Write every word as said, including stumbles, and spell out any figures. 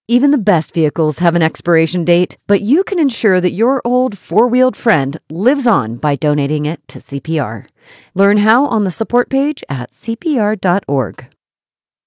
Even the best vehicles have an expiration date, but you can ensure that your old four-wheeled friend lives on by donating it to C P R. Learn how on the support page at C P R dot org.